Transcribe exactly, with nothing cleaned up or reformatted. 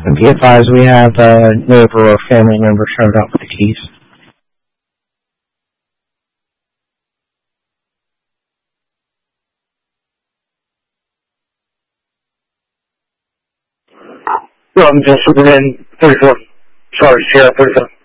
Be advised, we have a neighbor or family member showed up with the keys. Well, I'm just within thirty-four. Sorry, Sierra thirty-seven.